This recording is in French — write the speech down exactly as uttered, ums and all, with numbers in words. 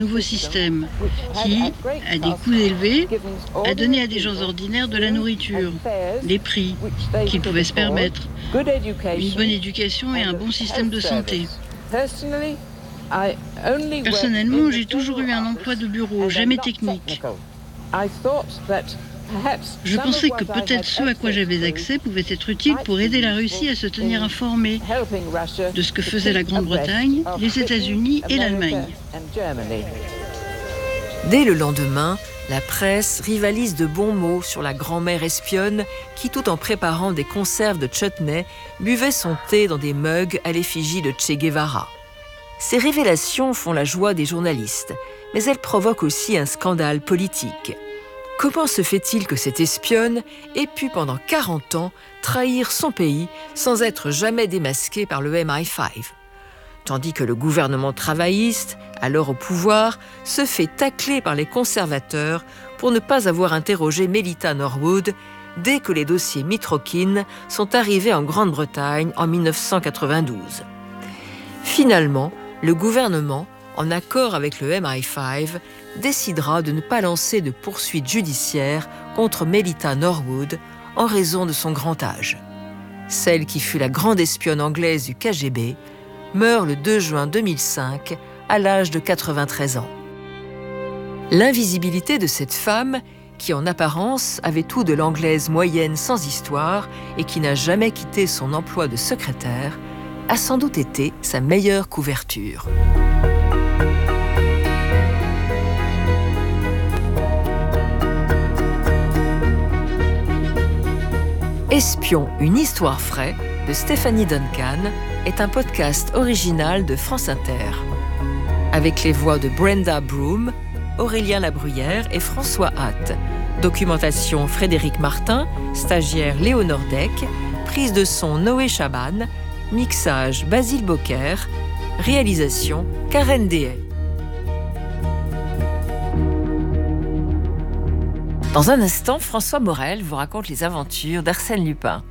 nouveau système qui, à des coûts élevés, a donné à des gens ordinaires de la nourriture, des prix qu'ils pouvaient se permettre, une bonne éducation et un bon système de santé. Personnellement, j'ai toujours eu un emploi de bureau, jamais technique. Je pensais que peut-être ce à quoi j'avais accès pouvait être utile pour aider la Russie à se tenir informée de ce que faisait la Grande-Bretagne, les États-Unis et l'Allemagne. Dès le lendemain, la presse rivalise de bons mots sur la grand-mère espionne qui, tout en préparant des conserves de chutney, buvait son thé dans des mugs à l'effigie de Che Guevara. Ces révélations font la joie des journalistes, mais elles provoquent aussi un scandale politique. Comment se fait-il que cette espionne ait pu pendant quarante ans trahir son pays sans être jamais démasquée par le M I cinq, tandis que le gouvernement travailliste, alors au pouvoir, se fait tacler par les conservateurs pour ne pas avoir interrogé Melita Norwood dès que les dossiers Mitrokhin sont arrivés en Grande-Bretagne en mille neuf cent quatre-vingt-douze. Finalement, le gouvernement, en accord avec le M I cinq, décidera de ne pas lancer de poursuites judiciaires contre Melita Norwood en raison de son grand âge. Celle qui fut la grande espionne anglaise du K G B meurt le deux juin deux mille cinq à l'âge de quatre-vingt-treize ans. L'invisibilité de cette femme, qui en apparence avait tout de l'anglaise moyenne sans histoire et qui n'a jamais quitté son emploi de secrétaire, a sans doute été sa meilleure couverture. Espion, une histoire vraie de Stéphanie Duncan est un podcast original de France Inter. Avec les voix de Brenda Broom, Aurélien Labruyère et François Hatt. Documentation Frédéric Martin, stagiaire Léonore Deck, prise de son Noé Chaban, mixage Basile Bocquer, réalisation Karen Dehay. Dans un instant, François Morel vous raconte les aventures d'Arsène Lupin.